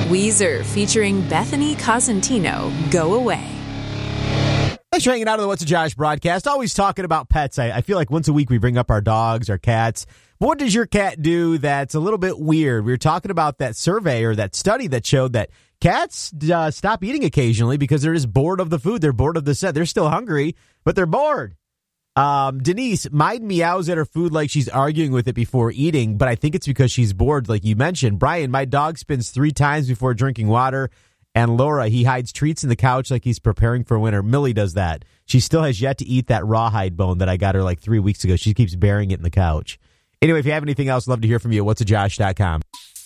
Weezer featuring Bethany Cosentino, Go Away. Thanks for hanging out on the What's a Josh broadcast. Always talking about pets. I feel like once a week we bring up our dogs, our cats. But what does your cat do that's a little bit weird? We were talking about that survey or that study that showed that cats stop eating occasionally because they're just bored of the food. They're bored of the set. They're still hungry, but they're bored. Denise, mine meows at her food like she's arguing with it before eating, but I think it's because she's bored, like you mentioned. Brian, my dog spins 3 times before drinking water. And Laura, he hides treats in the couch like he's preparing for winter. Millie does that. She still has yet to eat that rawhide bone that I got her like 3 weeks ago. She keeps burying it in the couch. Anyway, if you have anything else, love to hear from you at whatsajosh.com.